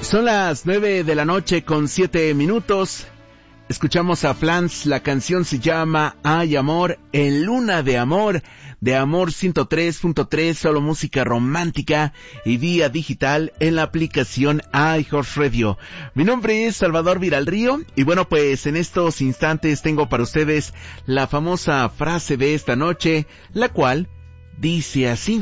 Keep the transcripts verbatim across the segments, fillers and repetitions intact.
Son las nueve de la noche con siete minutos. Escuchamos a Flans, la canción se llama Ay Amor, en Luna de Amor, de Amor ciento tres punto tres, solo música romántica y vía digital en la aplicación iHeartRadio. Mi nombre es Salvador Viralrío y bueno, pues en estos instantes tengo para ustedes la famosa frase de esta noche, la cual dice así.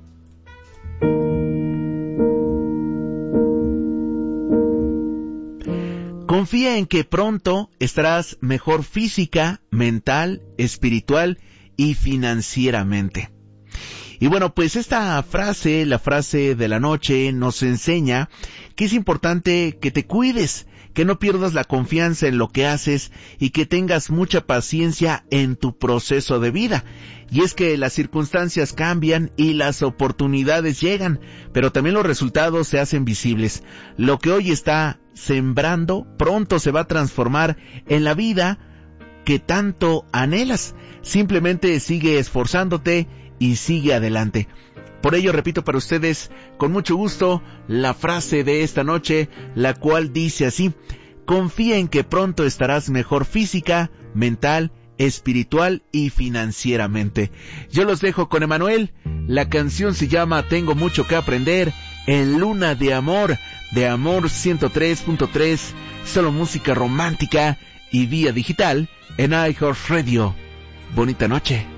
Confía en que pronto estarás mejor física, mental, espiritual y financieramente. Y bueno, pues esta frase, la frase de la noche, nos enseña que es importante que te cuides, que no pierdas la confianza en lo que haces y que tengas mucha paciencia en tu proceso de vida. Y es que las circunstancias cambian y las oportunidades llegan, pero también los resultados se hacen visibles. Lo que hoy está sembrando pronto se va a transformar en la vida que tanto anhelas. Simplemente sigue esforzándote y sigue adelante. Por ello repito para ustedes con mucho gusto la frase de esta noche, la cual dice así: confía en que pronto estarás mejor física, mental, espiritual y financieramente. Yo los dejo con Emanuel. La canción se llama Tengo mucho que aprender, en Luna de Amor, de Amor ciento tres punto tres, solo música romántica y vía digital en iHeartRadio. Bonita noche.